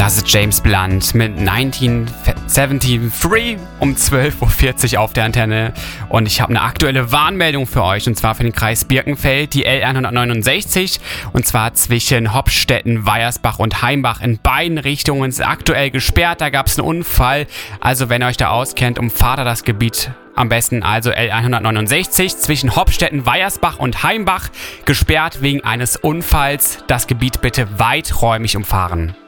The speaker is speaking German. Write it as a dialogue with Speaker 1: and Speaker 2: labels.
Speaker 1: Das ist James Blunt mit 1973 um 12.40 Uhr auf der Antenne. Und ich habe eine aktuelle Warnmeldung für euch, und zwar für den Kreis Birkenfeld, die L169. Und zwar zwischen Hopstetten, Weiersbach und Heimbach. In beiden Richtungen ist aktuell gesperrt. Da gab es einen Unfall. Also wenn ihr euch da auskennt, umfahrt ihr das Gebiet am besten. Also L169 zwischen Hopstetten, Weiersbach und Heimbach gesperrt wegen eines Unfalls. Das Gebiet bitte weiträumig umfahren.